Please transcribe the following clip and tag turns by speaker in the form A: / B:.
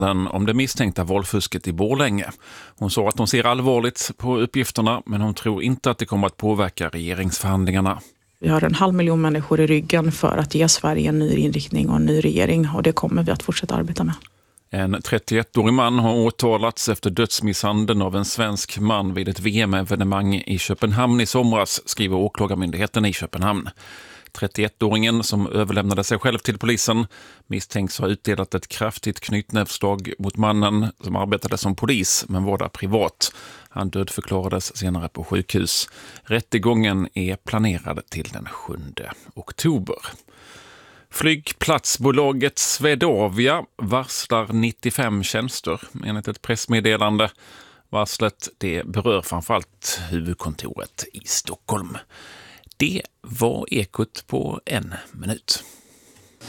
A: om det misstänkta valfusket i Borlänge. Hon sa att hon ser allvarligt på uppgifterna, men hon tror inte att det kommer att påverka regeringsförhandlingarna.
B: Vi har 500 000 människor i ryggen för att ge Sverige en ny inriktning och en ny regering, och det kommer vi att fortsätta arbeta med.
A: En 31-årig man har åtalats efter dödsmisshandeln av en svensk man vid ett VM-evenemang i Köpenhamn i somras, skriver åklagarmyndigheten i Köpenhamn. 31-åringen, som överlämnade sig själv till polisen, misstänks ha utdelat ett kraftigt knytnävsslag mot mannen som arbetade som polis men var där privat. Han dödförklarades senare på sjukhus. Rättegången är planerad till den 7 oktober. Flygplatsbolaget Swedavia varslar 95 tjänster enligt ett pressmeddelande. Varslet det berör framförallt huvudkontoret i Stockholm. Det var Ekot på en minut.